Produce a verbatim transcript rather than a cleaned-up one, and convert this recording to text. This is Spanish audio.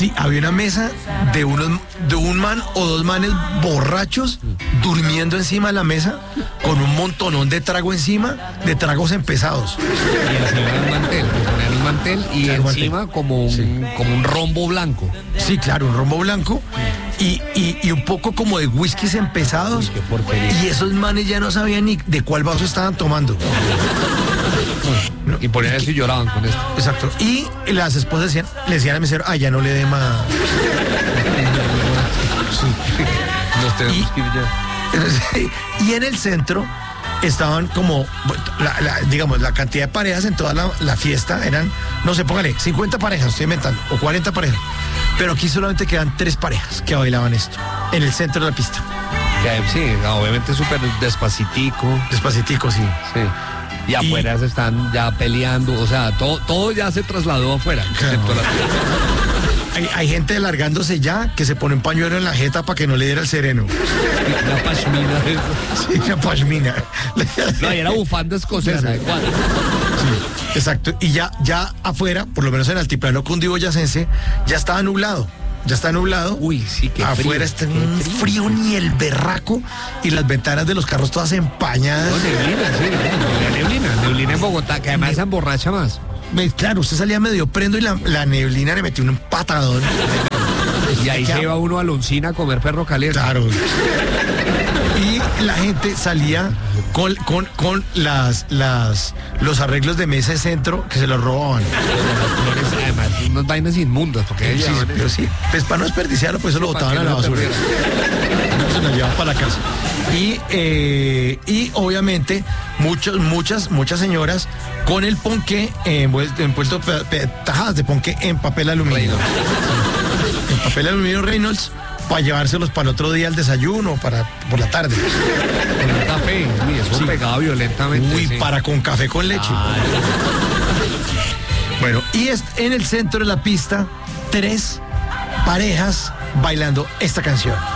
Sí, había una mesa de unos de un man o dos manes borrachos durmiendo encima de la mesa con un montonón de trago encima, de tragos empezados. Y encima un mantel, le ponían un mantel y Claro, encima mantel. como un, Sí. como un rombo blanco. Sí, claro, un rombo blanco y, y, y un poco como de whiskies empezados. Uy, qué porquería. Y esos manes ya no sabían ni de cuál vaso estaban tomando. No, Y ponían eso y lloraban con esto. Exacto. Y las esposas decían, le decían al mesero, ah, ya no le dé más. Nos tenemos que ir ya. Y en el centro estaban como, la- la- digamos, la cantidad de parejas en toda la, la fiesta eran, no sé, póngale, cincuenta parejas, estoy inventando, o cuarenta parejas. Pero aquí solamente quedan tres parejas que bailaban esto, en el centro de la pista. Que, sí, obviamente súper despacitico. Despacitico, sí. Sí. Y afuera se están ya peleando, o sea, todo, todo ya se trasladó afuera. Claro. excepto la- Hay, hay gente alargándose ya que se pone un pañuelo en la jeta para que no le diera el sereno. la pashmina. Sí, la pashmina. No, y era bufanda escocesa. Claro. ¿de cuál? Sí, exacto. Y ya, ya afuera, por lo menos en el altiplano cundiboyacense, ya estaba nublado. Ya está nublado. Uy, sí, qué frío. Afuera está qué un frío ni el berraco y las ventanas de los carros todas empañadas. No, neblina, sí, no, neblina, neblina en Bogotá, que además se emborracha más. Me- Claro, usted salía medio prendo y la, la neblina le metió un patadón. Y ahí se iba uno a Loncina a comer perro caliente. Claro. Y la gente salía con, con, con las, las, los arreglos de mesa de centro que se los robaban. Las flores, además, unas vainas inmundas, porque Sí, ellas llevaban pero sí, pues para no desperdiciarlo, pues eso lo para botaban que a la no se basura. perdiera. Se lo llevaban para la casa. Y, eh, y obviamente muchos, muchas, muchas señoras con el ponqué envuelto, envuelto pe- pe- tajadas de ponqué en papel aluminio. Reynolds. En papel aluminio Reynolds para llevárselos para el otro día al desayuno, para por la tarde. Con un café, uy, eso Sí. pegaba violentamente. Uy, sí. para con café con leche. Ay, Bueno, y es en el centro de la pista, tres parejas bailando esta canción.